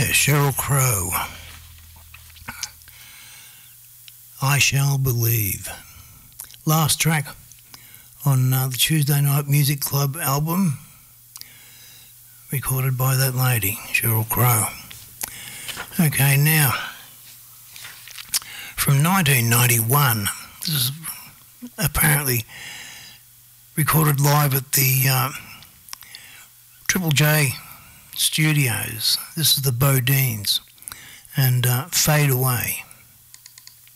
Sheryl Crow. I Shall Believe. Last track on the Tuesday Night Music Club album, recorded by that lady, Sheryl Crow. Okay, now, from 1991, this is apparently recorded live at the Triple J Studios. This is the Bodines and Fade Away.